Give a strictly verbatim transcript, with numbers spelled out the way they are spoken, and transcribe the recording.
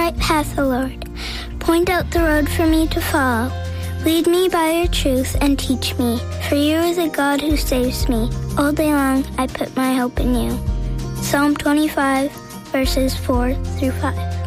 right path, O Lord. Point out the road for me to follow. Lead me by your truth and teach me, for you are the God who saves me. All day long I put my hope in you. Psalm twenty-five, verses four through five.